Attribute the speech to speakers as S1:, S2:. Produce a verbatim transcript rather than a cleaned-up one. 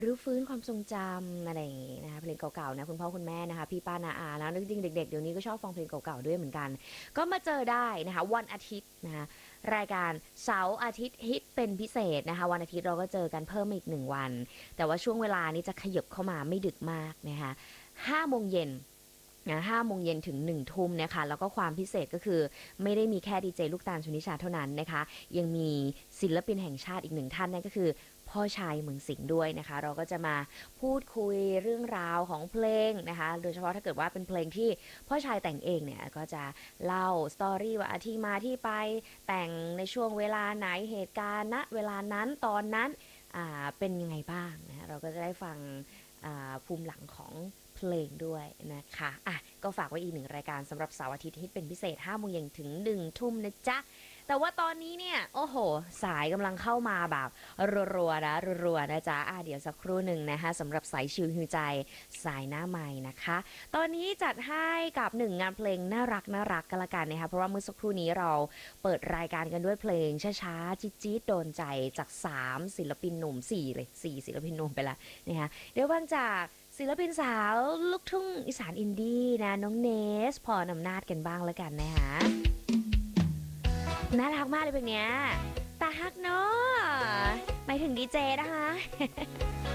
S1: รื้อฟื้นความทรงจำอะไรอย่างงี้นะคะเพลงเก่าๆนะคุณพ่อคุณแม่นะคะพี่ป้านาอาแล้วจริงๆเด็กๆเดี๋ยวนี้ก็ชอบฟังเพลงเก่าๆด้วยเหมือนกันก็มาเจอได้นะคะวันอาทิตย์นะคะรายการเสาร์อาทิตย์ฮิตเป็นพิเศษนะคะวันอาทิตย์เราก็เจอกันเพิ่มอีกหนึ่งวันแต่ว่าช่วงเวลานี้จะขยับเข้ามาไม่ดึกมากนะคะห้าโมงเย็นนะห้าโมงเย็นถึงหนึ่งทุ่มนะคะแล้วก็ความพิเศษก็คือไม่ได้มีแค่ดีเจลูกตาลชนิชาเท่านั้นนะคะยังมีศิลปินแห่งชาติอีกหนึ่งท่านนั่นก็คือพ่อชายเมืองสิงห์ด้วยนะคะเราก็จะมาพูดคุยเรื่องราวของเพลงนะคะโดยเฉพาะถ้าเกิดว่าเป็นเพลงที่พ่อชายแต่งเองเนี่ยก็จะเล่าสตอรี่ว่าที่มาที่ไปแต่งในช่วงเวลาไหนเหตุการณ์ณเวลานั้นตอนนั้นเป็นยังไงบ้างนะเราก็จะได้ฟังภูมิหลังของเพลงด้วยนะคะอ่ะก็ฝากไว้อีกหนึ่งรายการสำหรับเสาร์อาทิตย์ที่เป็นพิเศษห้าโมงเย็นถึงหนึ่งทุ่มนะจ๊ะแต่ว่าตอนนี้เนี่ยโอ้โหสายกำลังเข้ามาแบบรัวๆนะรัวๆนะจ๊ะอ่ะเดี๋ยวสักครู่หนึ่งนะคะสำหรับสายชิลฮิวใจสายหน้าใหม่นะคะตอนนี้จัดให้กับหนึ่งงานเพลงน่ารักน่ารักกันละกันนะคะเพราะว่าเมื่อสักครู่นี้เราเปิดรายการกันด้วยเพลงช้าๆจี๊ดๆโดนใจจากสามศิลปินหนุ่มสี่เลยสี่ศิลปินหนุ่มไปละนะคะเดี๋ยวฟังจากศิลปินสาวลูกทุ่งอีสานอินดี้นะน้องเนสพรอำนาจกันบ้างแล้วกันนะคะน่ารักมากเลยเพลงเนี้ยตาฮักเนาะหมายถึงดีเจนะคะ